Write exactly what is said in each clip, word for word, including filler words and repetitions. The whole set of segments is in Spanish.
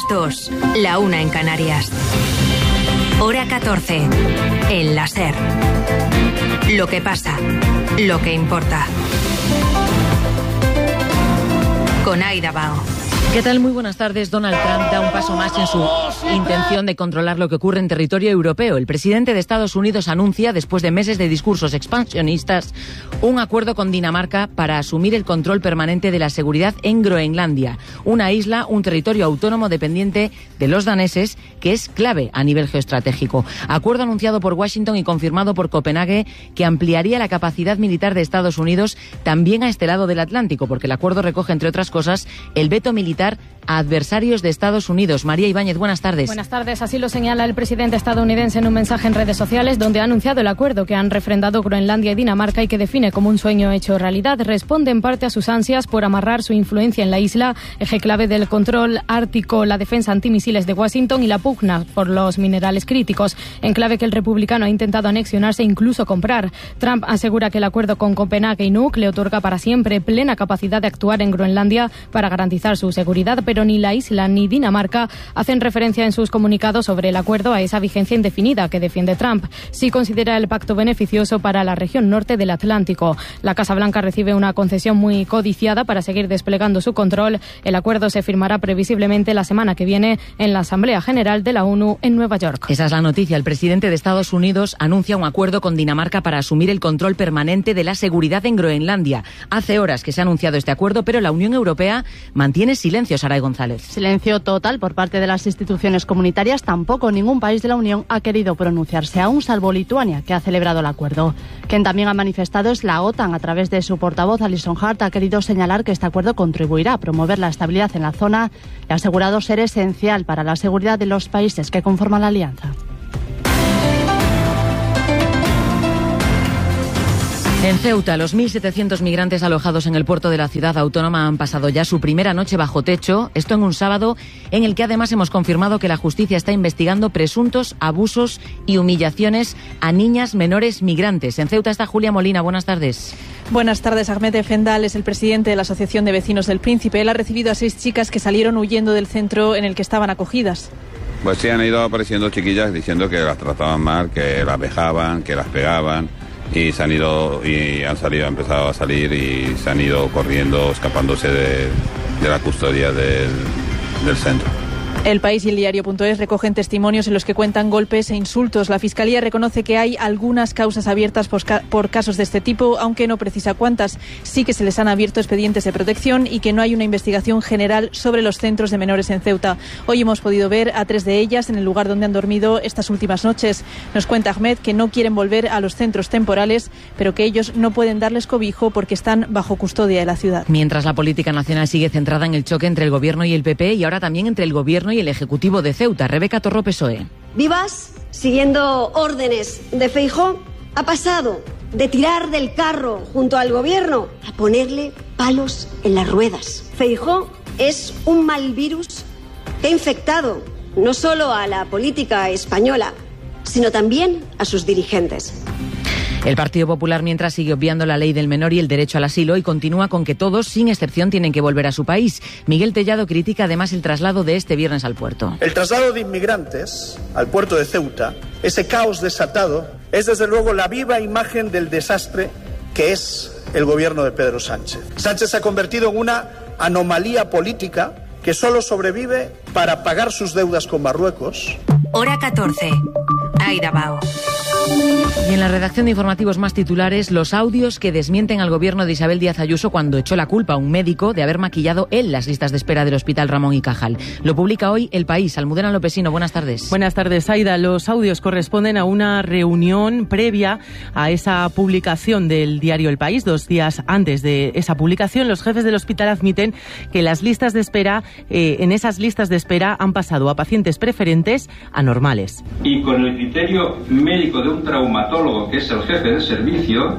dos, la una en Canarias. Hora catorce, en la SER. Lo que pasa, lo que importa. Con Aida Bao. ¿Qué tal? Muy buenas tardes. Donald Trump da un paso más en su intención de controlar lo que ocurre en territorio europeo. El presidente de Estados Unidos anuncia, después de meses de discursos expansionistas, un acuerdo con Dinamarca para asumir el control permanente de la seguridad en Groenlandia, una isla, un territorio autónomo dependiente de los daneses, que es clave a nivel geoestratégico. Acuerdo anunciado por Washington y confirmado por Copenhague, que ampliaría la capacidad militar de Estados Unidos también a este lado del Atlántico, porque el acuerdo recoge, entre otras cosas, el veto militar a adversarios de Estados Unidos. María Ibáñez, buenas tardes. Buenas tardes. Así lo señala el presidente estadounidense en un mensaje en redes sociales, donde ha anunciado el acuerdo que han refrendado Groenlandia y Dinamarca y que define como un sueño hecho realidad. Responde en parte a sus ansias por amarrar su influencia en la isla, eje clave del control ártico, la defensa antimisiles de Washington y la pugna por los minerales críticos, enclave que el republicano ha intentado anexionarse e incluso comprar. Trump asegura que el acuerdo con Copenhague y Nuuk le otorga para siempre plena capacidad de actuar en Groenlandia para garantizar su seguridad, pero ni la isla ni Dinamarca hacen referencia en sus comunicados sobre el acuerdo a esa vigencia indefinida que defiende Trump. Sí considera el pacto beneficioso para la región norte del Atlántico. La Casa Blanca recibe una concesión muy codiciada para seguir desplegando su control. El acuerdo se firmará previsiblemente la semana que viene en la Asamblea General de la ONU en Nueva York. Esa es la noticia. El presidente de Estados Unidos anuncia un acuerdo con Dinamarca para asumir el control permanente de la seguridad en Groenlandia. Hace horas que se ha anunciado este acuerdo, pero la Unión Europea mantiene silencio. Saray González. Silencio total por parte de las instituciones comunitarias. Tampoco ningún país de la Unión ha querido pronunciarse aún, salvo Lituania, que ha celebrado el acuerdo. Quien también ha manifestado es la OTAN. A través de su portavoz, Alison Hart, ha querido señalar que este acuerdo contribuirá a promover la estabilidad en la zona y ha asegurado ser esencial para la seguridad de los países que conforman la alianza. En Ceuta, los mil setecientos migrantes alojados en el puerto de la ciudad autónoma han pasado ya su primera noche bajo techo, esto en un sábado en el que además hemos confirmado que la justicia está investigando presuntos abusos y humillaciones a niñas menores migrantes. En Ceuta está Julia Molina, buenas tardes. Buenas tardes. Ahmed Efendal es el presidente de la Asociación de Vecinos del Príncipe. Él ha recibido a seis chicas que salieron huyendo del centro en el que estaban acogidas. Pues sí, han ido apareciendo chiquillas diciendo que las trataban mal, que las vejaban, que las pegaban. Y se han ido y han salido, han empezado a salir y se han ido corriendo, escapándose de, de la custodia del, del centro. El País y el Diario punto es recogen testimonios en los que cuentan golpes e insultos. La Fiscalía reconoce que hay algunas causas abiertas por, por casos de este tipo, aunque no precisa cuántas. Sí que se les han abierto expedientes de protección y que no hay una investigación general sobre los centros de menores en Ceuta. Hoy hemos podido ver a tres de ellas en el lugar donde han dormido estas últimas noches. Nos cuenta Ahmed que no quieren volver a los centros temporales, pero que ellos no pueden darles cobijo porque están bajo custodia de la ciudad. Mientras la política nacional sigue centrada en el choque entre el Gobierno y el P P y ahora también entre el Gobierno y el Ejecutivo de Ceuta. Rebeca Torró, P S O E. Vivas, siguiendo órdenes de Feijóo, ha pasado de tirar del carro junto al Gobierno a ponerle palos en las ruedas. Feijóo es un mal virus que ha infectado no solo a la política española, sino también a sus dirigentes. El Partido Popular, mientras, sigue obviando la ley del menor y el derecho al asilo y continúa con que todos, sin excepción, tienen que volver a su país. Miguel Tellado critica además el traslado de este viernes al puerto. El traslado de inmigrantes al puerto de Ceuta, ese caos desatado, es desde luego la viva imagen del desastre que es el gobierno de Pedro Sánchez. Sánchez se ha convertido en una anomalía política que solo sobrevive para pagar sus deudas con Marruecos. Hora catorce. Aida Bao. Y en la redacción de informativos más titulares, los audios que desmienten al gobierno de Isabel Díaz Ayuso cuando echó la culpa a un médico de haber maquillado él las listas de espera del Hospital Ramón y Cajal. Lo publica hoy El País. Almudena Lopesino, buenas tardes. Buenas tardes, Aida. Los audios corresponden a una reunión previa a esa publicación del diario El País. Dos días antes de esa publicación, los jefes del hospital admiten que las listas de espera, eh, en esas listas de espera han pasado a pacientes preferentes a normales. Y con el criterio médico de un traumatólogo, que es el jefe de servicio,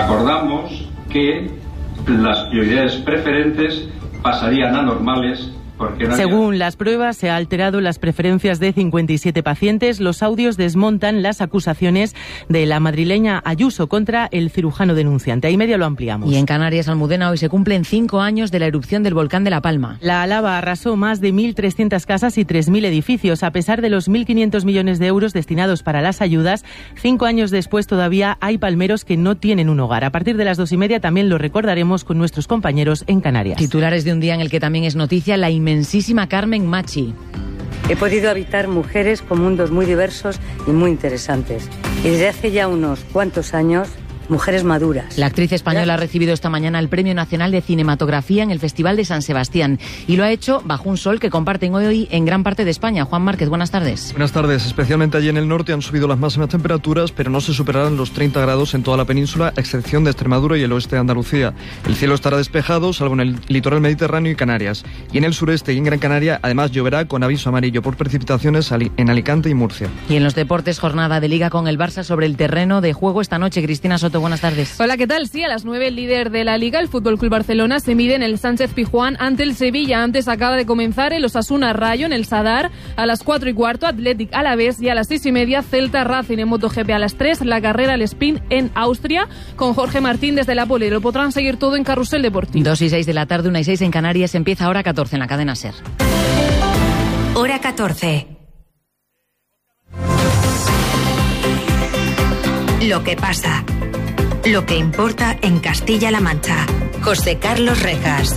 acordamos que las prioridades preferentes pasarían a normales Porque no Según había... las pruebas, se ha alterado las preferencias de cincuenta y siete pacientes. Los audios desmontan las acusaciones de la madrileña Ayuso contra el cirujano denunciante. Ahí media lo ampliamos. Y en Canarias, Almudena, hoy se cumplen cinco años de la erupción del volcán de La Palma. La lava arrasó más de mil trescientas casas y tres mil edificios. A pesar de los mil quinientos millones de euros destinados para las ayudas, cinco años después todavía hay palmeros que no tienen un hogar. A partir de las dos y media también lo recordaremos con nuestros compañeros en Canarias. Titulares de un día en el que también es noticia la inmensísima Carmen Machi. He podido habitar mujeres con mundos muy diversos y muy interesantes. Y desde hace ya unos cuantos años, mujeres maduras. La actriz española ha recibido esta mañana el Premio Nacional de Cinematografía en el Festival de San Sebastián y lo ha hecho bajo un sol que comparten hoy en gran parte de España. Juan Márquez, buenas tardes. Buenas tardes. Especialmente allí en el norte han subido las máximas temperaturas, pero no se superarán los treinta grados en toda la península, a excepción de Extremadura y el oeste de Andalucía. El cielo estará despejado, salvo en el litoral mediterráneo y Canarias. Y en el sureste y en Gran Canaria, además, lloverá con aviso amarillo por precipitaciones en Alicante y Murcia. Y en los deportes, jornada de Liga con el Barça sobre el terreno de juego esta noche. Cristina Soto, buenas tardes. Hola, ¿qué tal? Sí, a las nueve el líder de la Liga, el F C Barcelona, se mide en el Sánchez Pizjuán ante el Sevilla. Antes acaba de comenzar el Osasuna Rayo en el Sadar. A las cuatro y cuarto, Athletic Alavés, y a las seis y media, Celta Racing en MotoGP. A las tres, la carrera al sprint en Austria con Jorge Martín desde la pole. Lo podrán seguir todo en Carrusel Deportivo. Dos y seis de la tarde, una y seis en Canarias. Empieza Hora catorce en la cadena SER. Hora catorce. Lo que pasa. Lo que importa en Castilla-La Mancha. José Carlos Rejas.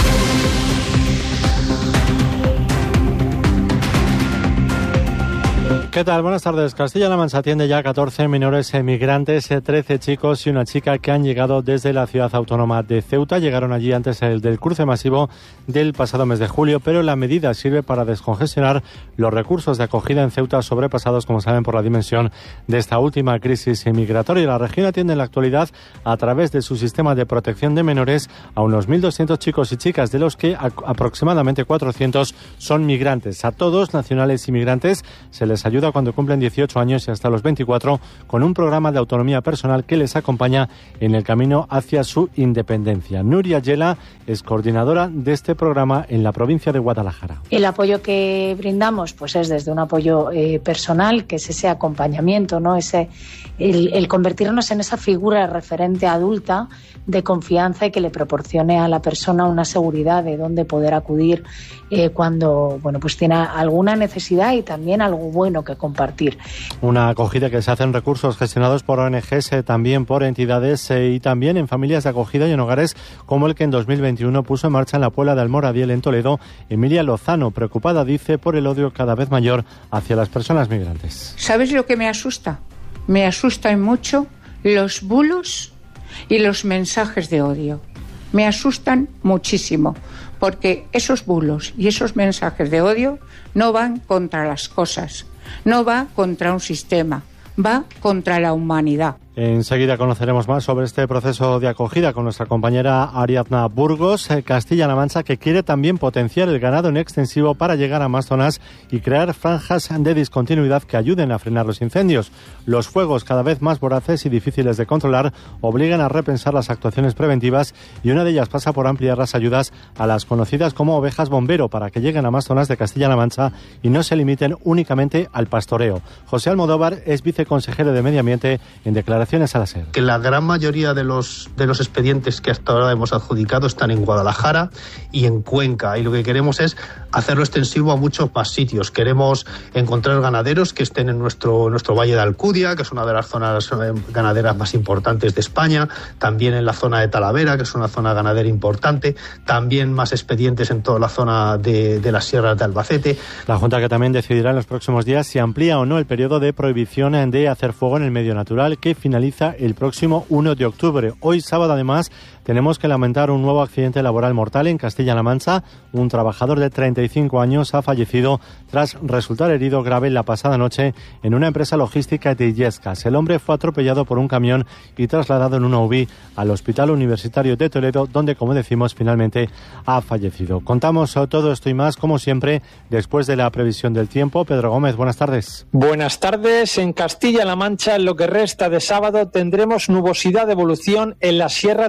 ¿Qué tal? Buenas tardes. Castilla-La Mancha atiende ya catorce menores emigrantes, trece chicos y una chica que han llegado desde la ciudad autónoma de Ceuta. Llegaron allí antes del cruce masivo del pasado mes de julio, pero la medida sirve para descongestionar los recursos de acogida en Ceuta, sobrepasados, como saben, por la dimensión de esta última crisis migratoria. La región atiende en la actualidad, a través de su sistema de protección de menores, a unos mil doscientos chicos y chicas, de los que a- aproximadamente cuatrocientos son migrantes. A todos, nacionales y migrantes, se les ayuda cuando cumplen dieciocho años y hasta los veinticuatro, con un programa de autonomía personal que les acompaña en el camino hacia su independencia. Nuria Yela es coordinadora de este programa en la provincia de Guadalajara. El apoyo que brindamos pues es desde un apoyo eh, personal, que es ese acompañamiento, ¿no? Ese, el, el convertirnos en esa figura referente adulta de confianza y que le proporcione a la persona una seguridad de dónde poder acudir eh, cuando bueno pues tiene alguna necesidad y también algo bueno que compartir. Una acogida que se hace en recursos gestionados por O N Ges, eh, también por entidades eh, y también en familias de acogida y en hogares como el que en dos mil veintiuno puso en marcha en la Puebla de Almoradiel, en Toledo, Emilia Lozano, preocupada, dice, por el odio cada vez mayor hacia las personas migrantes. ¿Sabes lo que me asusta? Me asustan mucho los bulos y los mensajes de odio. Me asustan muchísimo, porque esos bulos y esos mensajes de odio no van contra las cosas, no va contra un sistema, va contra la humanidad. Enseguida conoceremos más sobre este proceso de acogida con nuestra compañera Ariadna Burgos. Castilla-La Mancha, que quiere también potenciar el ganado en extensivo para llegar a más zonas y crear franjas de discontinuidad que ayuden a frenar los incendios. Los fuegos, cada vez más voraces y difíciles de controlar, obligan a repensar las actuaciones preventivas, y una de ellas pasa por ampliar las ayudas a las conocidas como ovejas bombero para que lleguen a más zonas de Castilla-La Mancha y no se limiten únicamente al pastoreo. José Almodóvar es viceconsejero de Medio Ambiente en declaraciones a la SER. Que la gran mayoría de los, de los expedientes que hasta ahora hemos adjudicado están en Guadalajara y en Cuenca, y lo que queremos es hacerlo extensivo a muchos más sitios. Queremos encontrar ganaderos que estén en nuestro, nuestro Valle de Alcudia, que es una de las zonas ganaderas más importantes de España, también en la zona de Talavera, que es una zona ganadera importante, también más expedientes en toda la zona de, de las sierras de Albacete. La Junta, que también decidirá en los próximos días si amplía o no el periodo de prohibición de hacer fuego en el medio natural, que finaliza el próximo uno de octubre. Hoy sábado, además, tenemos que lamentar un nuevo accidente laboral mortal en Castilla-La Mancha. Un trabajador de treinta y cinco años ha fallecido tras resultar herido grave la pasada noche en una empresa logística de Illescas. El hombre fue atropellado por un camión y trasladado en una U B I al Hospital Universitario de Toledo, donde, como decimos, finalmente ha fallecido. Contamos todo esto y más, como siempre, después de la previsión del tiempo. Pedro Gómez, buenas tardes. Buenas tardes. En Castilla-La Mancha, en lo que resta de sábado, tendremos nubosidad de evolución en las sierras del sureste.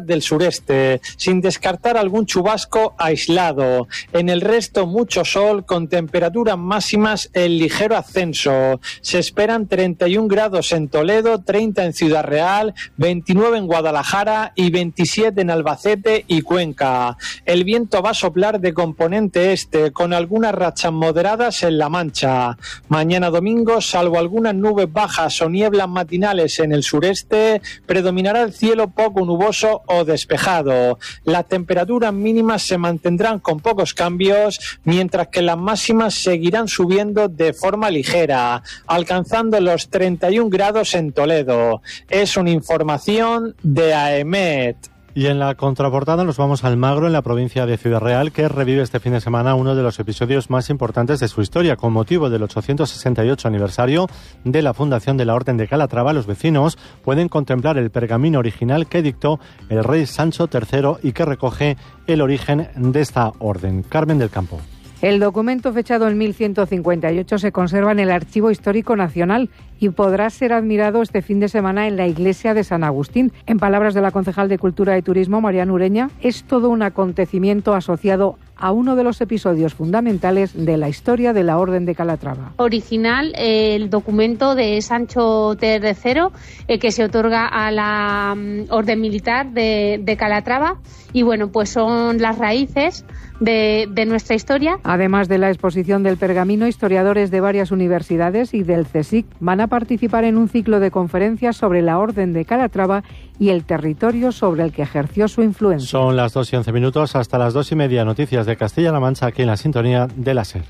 sudeste, sin descartar algún chubasco aislado. En el resto, mucho sol, con temperaturas máximas en ligero ascenso. Se esperan treinta y un grados en Toledo, treinta en Ciudad Real, veintinueve en Guadalajara y veintisiete en Albacete y Cuenca. El viento va a soplar de componente este, con algunas rachas moderadas en La Mancha. Mañana domingo, salvo algunas nubes bajas o nieblas matinales en el sureste, predominará el cielo poco nuboso o despejado. Las temperaturas mínimas se mantendrán con pocos cambios, mientras que las máximas seguirán subiendo de forma ligera, alcanzando los treinta y un grados en Toledo. Es una información de AEMET. Y en la contraportada nos vamos al Magro, en la provincia de Ciudad Real, que revive este fin de semana uno de los episodios más importantes de su historia. Con motivo del ochocientos sesenta y ocho aniversario de la fundación de la Orden de Calatrava, los vecinos pueden contemplar el pergamino original que dictó el rey Sancho tercero y que recoge el origen de esta orden. Carmen del Campo. El documento, fechado en mil ciento cincuenta y ocho, se conserva en el Archivo Histórico Nacional y podrá ser admirado este fin de semana en la iglesia de San Agustín. En palabras de la concejal de Cultura y Turismo, Mariana Ureña, es todo un acontecimiento asociado a uno de los episodios fundamentales de la historia de la Orden de Calatrava. Original, eh, el documento de Sancho tercero, eh, que se otorga a la um, Orden Militar de, de Calatrava, y bueno, pues son las raíces de, de nuestra historia. Además de la exposición del pergamino, historiadores de varias universidades y del CSIC van a participar en un ciclo de conferencias sobre la Orden de Calatrava y el territorio sobre el que ejerció su influencia. Son las dos y once minutos, hasta las dos y media. Noticias de Castilla-La Mancha, aquí en la sintonía de la SER.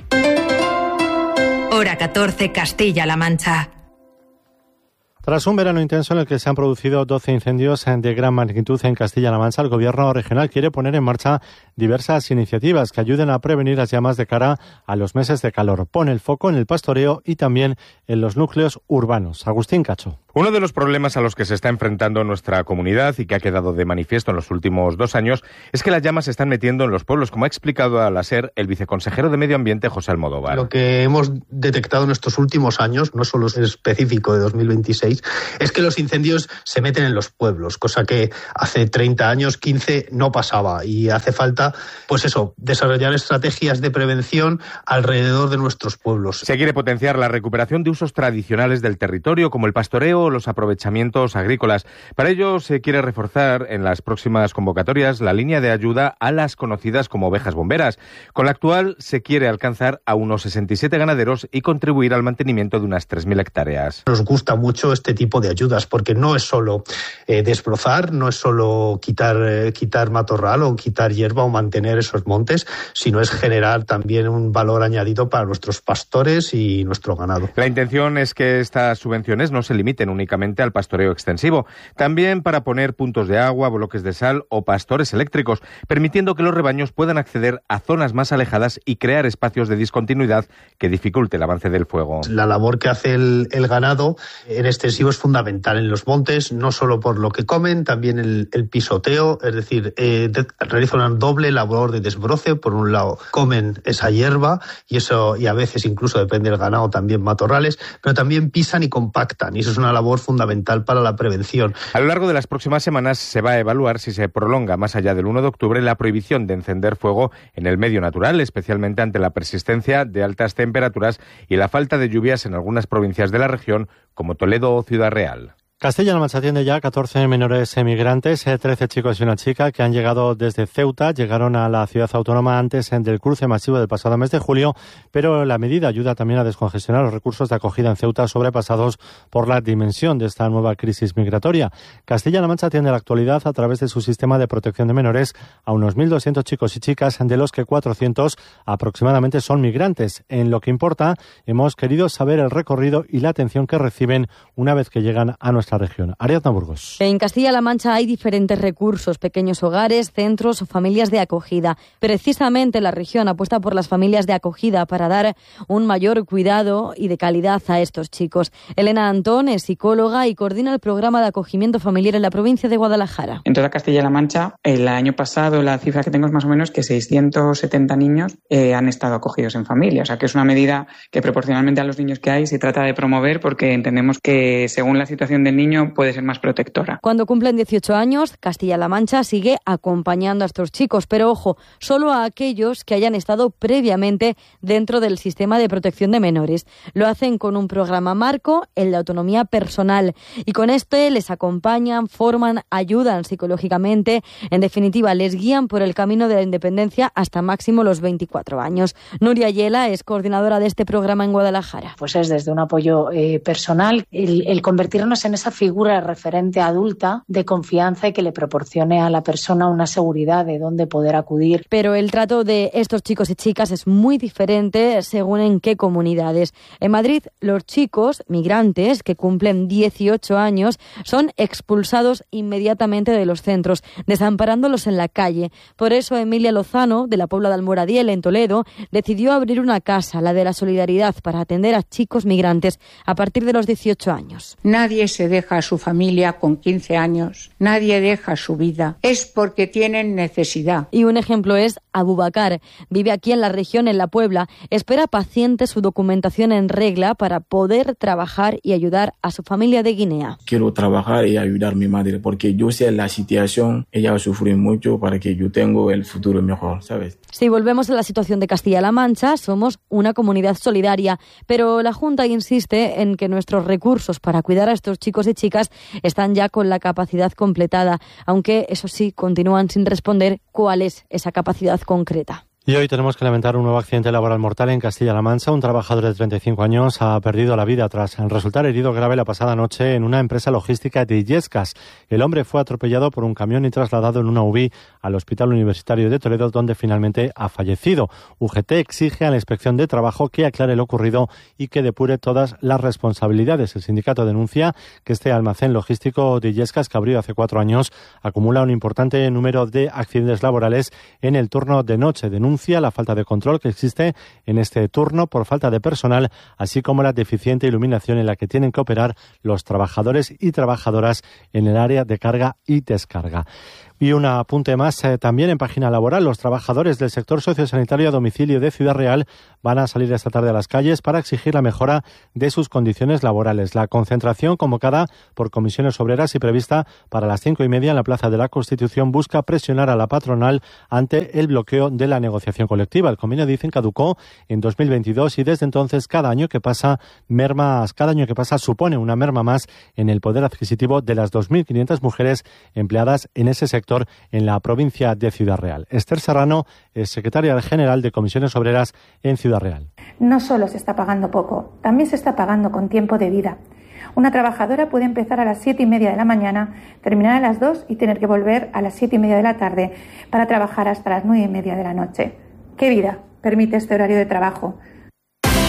Hora catorce, Castilla-La Mancha. Tras un verano intenso en el que se han producido doce incendios de gran magnitud en Castilla-La Mancha, el Gobierno regional quiere poner en marcha diversas iniciativas que ayuden a prevenir las llamas de cara a los meses de calor. Pone el foco en el pastoreo y también en los núcleos urbanos. Agustín Cacho. Uno de los problemas a los que se está enfrentando nuestra comunidad y que ha quedado de manifiesto en los últimos dos años es que las llamas se están metiendo en los pueblos, como ha explicado a la SER el viceconsejero de Medio Ambiente, José Almodóvar. Lo que hemos detectado en estos últimos años, no solo es específico de dos mil veintiséis, es que los incendios se meten en los pueblos, cosa que hace treinta años, quince, no pasaba, y hace falta, pues eso, desarrollar estrategias de prevención alrededor de nuestros pueblos. Se quiere potenciar la recuperación de usos tradicionales del territorio, como el pastoreo o los aprovechamientos agrícolas. Para ello se quiere reforzar en las próximas convocatorias la línea de ayuda a las conocidas como ovejas bomberas. Con la actual se quiere alcanzar a unos sesenta y siete ganaderos y contribuir al mantenimiento de unas tres mil hectáreas. Nos gusta mucho este tipo de ayudas porque no es solo eh, desbrozar, no es solo quitar, eh, quitar matorral o quitar hierba o mantener esos montes, sino es generar también un valor añadido para nuestros pastores y nuestro ganado. La intención es que estas subvenciones no se limiten únicamente al pastoreo extensivo, también para poner puntos de agua, bloques de sal o pastores eléctricos, permitiendo que los rebaños puedan acceder a zonas más alejadas y crear espacios de discontinuidad que dificulte el avance del fuego. La labor que hace el, el ganado en extensivo es fundamental en los montes, no solo por lo que comen, también el, el pisoteo, es decir, eh, de, realiza una doble labor de desbroce. Por un lado, comen esa hierba y eso, y a veces incluso depende del ganado, también matorrales, pero también pisan y compactan, y eso es una labor fundamental para la prevención. A lo largo de las próximas semanas se va a evaluar si se prolonga más allá del uno de octubre la prohibición de encender fuego en el medio natural, especialmente ante la persistencia de altas temperaturas y la falta de lluvias en algunas provincias de la región, como Toledo o Ciudad Real. Castilla-La Mancha atiende ya catorce menores emigrantes, trece chicos y una chica que han llegado desde Ceuta. Llegaron a la ciudad autónoma antes del cruce masivo del pasado mes de julio, pero la medida ayuda también a descongestionar los recursos de acogida en Ceuta sobrepasados por la dimensión de esta nueva crisis migratoria. Castilla-La Mancha atiende la actualidad a través de su sistema de protección de menores a unos mil doscientos chicos y chicas, de los que cuatrocientos aproximadamente son migrantes. En lo que importa, hemos querido saber el recorrido y la atención que reciben una vez que llegan a nuestra región. Ariadna Burgos. En Castilla-La Mancha hay diferentes recursos, pequeños hogares, centros o familias de acogida. Precisamente la región apuesta por las familias de acogida para dar un mayor cuidado y de calidad a estos chicos. Elena Antón es psicóloga y coordina el programa de acogimiento familiar en la provincia de Guadalajara. En toda Castilla-La Mancha, el año pasado la cifra que tengo es más o menos que seiscientos setenta niños eh, han estado acogidos en familia. O sea que es una medida que proporcionalmente a los niños que hay se trata de promover, porque entendemos que según la situación del el niño puede ser más protectora. Cuando cumplen dieciocho años, Castilla-La Mancha sigue acompañando a estos chicos, pero ojo, solo a aquellos que hayan estado previamente dentro del sistema de protección de menores. Lo hacen con un programa marco, el de autonomía personal, y con este les acompañan, forman, ayudan psicológicamente, en definitiva les guían por el camino de la independencia hasta máximo los veinticuatro años. Nuria Yela es coordinadora de este programa en Guadalajara. Pues es desde un apoyo eh, personal, el, el convertirnos en esa figura referente adulta de confianza y que le proporcione a la persona una seguridad de dónde poder acudir. Pero el trato de estos chicos y chicas es muy diferente según en qué comunidades. En Madrid, los chicos migrantes que cumplen dieciocho años son expulsados inmediatamente de los centros, desamparándolos en la calle. Por eso Emilia Lozano, de la Puebla de Almoradiel, en Toledo, decidió abrir una casa, la de la solidaridad, para atender a chicos migrantes a partir de los dieciocho años. Nadie se deja a su familia con quince años, nadie deja su vida. Es porque tienen necesidad. Y un ejemplo es Abubakar. Vive aquí en la región, en la Puebla. Espera paciente su documentación en regla para poder trabajar y ayudar a su familia de Guinea. Quiero trabajar y ayudar a mi madre porque yo sé la situación, ella sufre mucho para que yo tenga el futuro mejor, ¿sabes? Si volvemos a la situación de Castilla-La Mancha, somos una comunidad solidaria, pero la Junta insiste en que nuestros recursos para cuidar a estos chicos y chicas están ya con la capacidad completada, aunque eso sí, continúan sin responder cuál es esa capacidad concreta. Y hoy tenemos que lamentar un nuevo accidente laboral mortal en Castilla-La Mancha. Un trabajador de treinta y cinco años ha perdido la vida tras resultar herido grave la pasada noche en una empresa logística de Illescas. El hombre fue atropellado por un camión y trasladado en una U B I al Hospital Universitario de Toledo, donde finalmente ha fallecido. U G T exige a la Inspección de Trabajo que aclare lo ocurrido y que depure todas las responsabilidades. El sindicato denuncia que este almacén logístico de Illescas, que abrió hace cuatro años, acumula un importante número de accidentes laborales en el turno de noche. Denuncia la falta de control que existe en este turno por falta de personal, así como la deficiente iluminación en la que tienen que operar los trabajadores y trabajadoras en el área de carga y descarga. Y un apunte más, eh, también en página laboral, los trabajadores del sector sociosanitario a domicilio de Ciudad Real van a salir esta tarde a las calles para exigir la mejora de sus condiciones laborales. La concentración convocada por comisiones obreras y prevista para las cinco y media en la Plaza de la Constitución busca presionar a la patronal ante el bloqueo de la negociación colectiva. El convenio, dicen, caducó en dos mil veintidós y desde entonces cada año que pasa mermas, cada año que pasa supone una merma más en el poder adquisitivo de las dos mil quinientas mujeres empleadas en ese sector en la provincia de Ciudad Real. Esther Serrano es secretaria general de Comisiones Obreras en Ciudad Real. No solo se está pagando poco, también se está pagando con tiempo de vida. Una trabajadora puede empezar a las siete y media de la mañana, terminar a las dos y tener que volver a las siete y media de la tarde para trabajar hasta las nueve y media de la noche. ¿Qué vida permite este horario de trabajo?